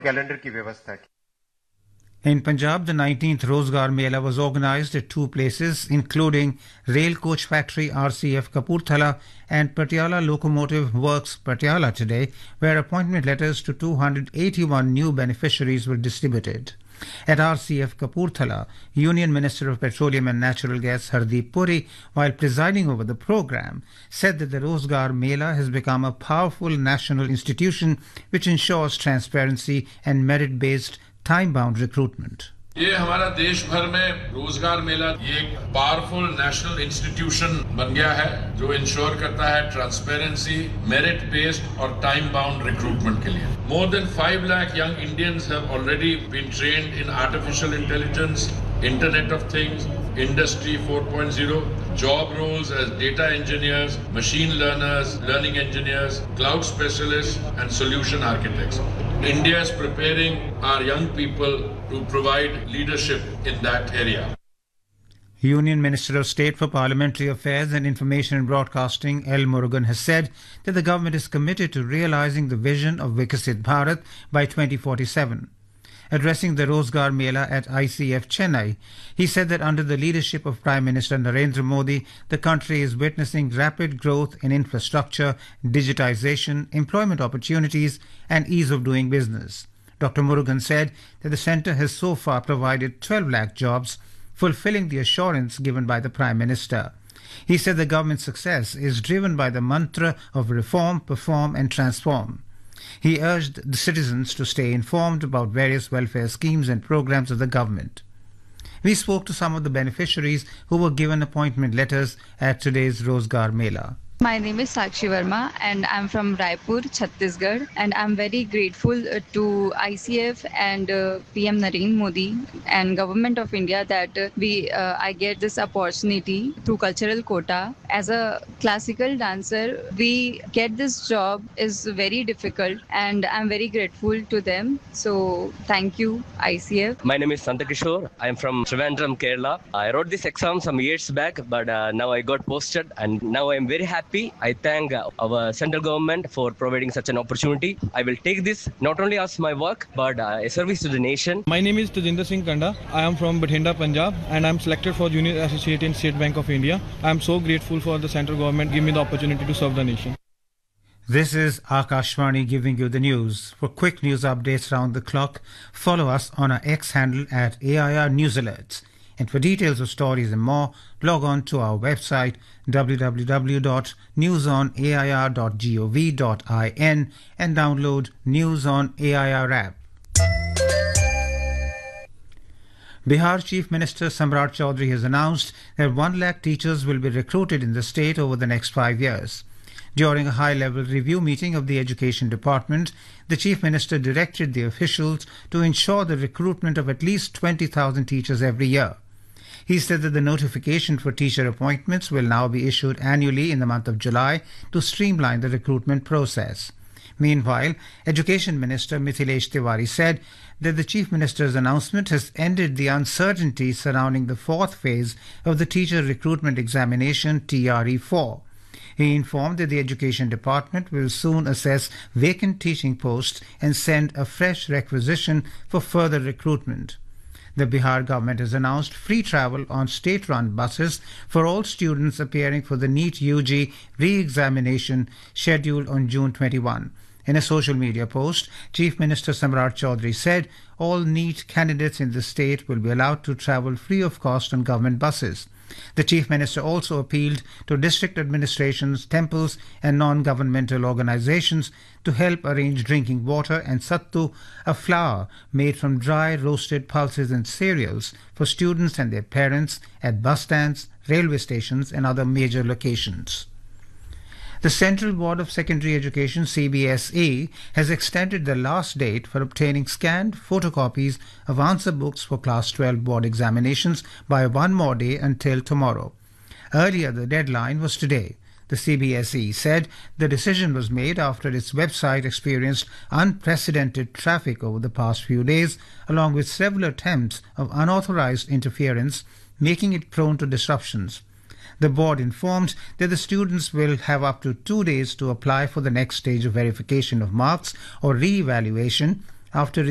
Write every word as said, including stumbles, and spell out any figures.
Calendar की व्यवस्था की। In Punjab, the nineteenth Rozgar Mela was organized at two places, including Rail Coach Factory R C F Kapurthala and Patiala Locomotive Works Patiala today, where appointment letters to two hundred eighty-one new beneficiaries were distributed. At R C F Kapurthala, Union Minister of Petroleum and Natural Gas Hardeep Puri, while presiding over the program, said that the Rozgar Mela has become a powerful national institution which ensures transparency and merit-based time-bound recruitment. ये हमारा देश भर में रोजगार मेला ये एक powerful national institution बन गया है जो इंश्योर करता है ट्रांसपेरेंसी, मेरिट बेस्ड और टाइम बाउंड रिक्रूटमेंट के लिए. More than five lakh young Indians have already been trained in artificial intelligence, Internet of Things, Industry four point oh, job roles as data engineers, machine learners, learning engineers, cloud specialists and solution architects. India is preparing our young people to provide leadership in that area. Union Minister of State for Parliamentary Affairs and Information and Broadcasting, L. Murugan, has said that the government is committed to realizing the vision of Viksit Bharat by twenty forty-seven. Addressing the Rozgar Mela at I C F Chennai, he said that under the leadership of Prime Minister Narendra Modi, the country is witnessing rapid growth in infrastructure, digitization, employment opportunities, and ease of doing business. Doctor Murugan said that the centre has so far provided twelve lakh jobs, fulfilling the assurance given by the Prime Minister. He said the government's success is driven by the mantra of reform, perform, and transform. He urged the citizens to stay informed about various welfare schemes and programs of the government. We spoke to some of the beneficiaries who were given appointment letters at today's Rozgar Mela. My name is Sakshi Verma and I'm from Raipur, Chhattisgarh, and I'm very grateful uh, to I C F and uh, P M Narendra Modi and Government of India that uh, we uh, I get this opportunity through cultural quota. As a classical dancer, we get this job is very difficult and I'm very grateful to them. So thank you, I C F. My name is Santa Kishore. I'm from Trivandrum, Kerala. I wrote this exam some years back, but uh, now I got posted and now I'm very happy. I thank our central government for providing such an opportunity. I will take this not only as my work but uh, a service to the nation. My name is Tajinder Singh Kanda. I am from Bathinda, Punjab, and I am selected for Junior Associate in State Bank of India. I am so grateful for the central government giving me the opportunity to serve the nation. This is Akashvani giving you the news. For quick news updates round the clock, follow us on our X handle at A I R News Alerts. And for details of stories and more, log on to our website w w w dot news on a i r dot gov dot in and download News on A I R app. Bihar Chief Minister Samrat Chaudhary has announced that one lakh teachers will be recruited in the state over the next five years. During a high-level review meeting of the Education Department, the Chief Minister directed the officials to ensure the recruitment of at least twenty thousand teachers every year. He said that the notification for teacher appointments will now be issued annually in the month of July to streamline the recruitment process. Meanwhile, Education Minister Mithilesh Tiwari said that the Chief Minister's announcement has ended the uncertainty surrounding the fourth phase of the teacher recruitment examination T R E four. He informed that the Education Department will soon assess vacant teaching posts and send a fresh requisition for further recruitment. The Bihar government has announced free travel on state-run buses for all students appearing for the NEET U G re-examination scheduled on June twenty-first. In a social media post, Chief Minister Samrat Chaudhary said all NEET candidates in the state will be allowed to travel free of cost on government buses. The Chief Minister also appealed to district administrations, temples and non-governmental organizations to help arrange drinking water and sattu, a flour made from dry roasted pulses and cereals for students and their parents at bus stands, railway stations and other major locations. The Central Board of Secondary Education C B S E has extended the last date for obtaining scanned photocopies of answer books for Class twelve board examinations by one more day until tomorrow. Earlier, the deadline was today. The C B S E said the decision was made after its website experienced unprecedented traffic over the past few days, along with several attempts of unauthorized interference, making it prone to disruptions. The board informed that the students will have up to two days to apply for the next stage of verification of marks or re-evaluation after